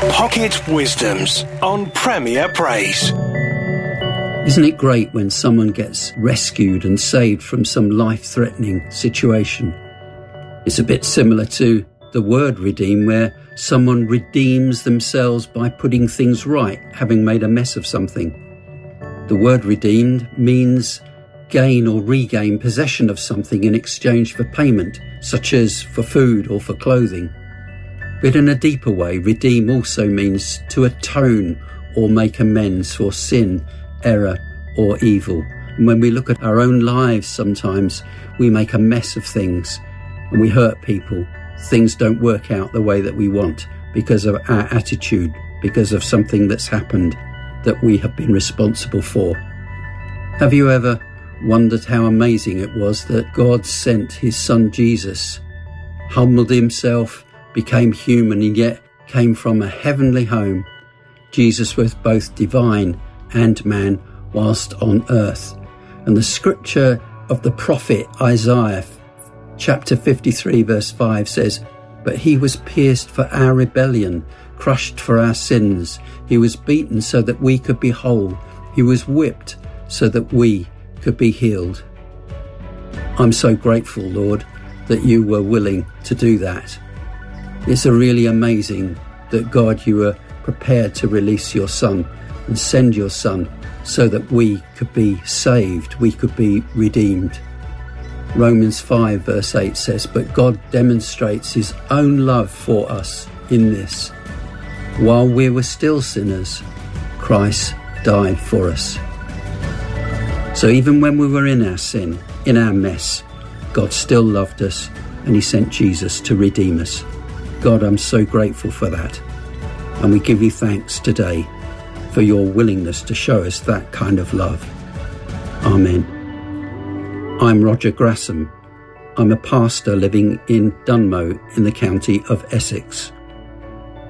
Pocket Wisdoms on Premier Praise. Isn't it great when someone gets rescued and saved from some life-threatening situation? It's a bit similar to the word redeem, where someone redeems themselves by putting things right, having made a mess of something. The word redeemed means gain or regain possession of something in exchange for payment, such as for food or for clothing. But in a deeper way, redeem also means to atone or make amends for sin, error or evil. And when we look at our own lives, sometimes we make a mess of things and we hurt people. Things don't work out the way that we want because of our attitude, because of something that's happened that we have been responsible for. Have you ever wondered how amazing it was that God sent his son Jesus, humbled himself, became human, and yet came from a heavenly home? Jesus was both divine and man whilst on earth. And the scripture of the prophet Isaiah, chapter 53 verse 5 says, "But he was pierced for our rebellion, crushed for our sins. He was beaten so that we could be whole. He was whipped so that we could be healed." I'm so grateful, Lord, that you were willing to do that. It's really amazing that, God, you were prepared to release your son and send your son so that we could be saved, we could be redeemed. Romans 5 verse 8 says, "But God demonstrates his own love for us in this: while we were still sinners, Christ died for us." So even when we were in our sin, in our mess, God still loved us and he sent Jesus to redeem us. God, I'm so grateful for that. And we give you thanks today for your willingness to show us that kind of love. Amen. I'm Roger Grasham. I'm a pastor living in Dunmow in the county of Essex.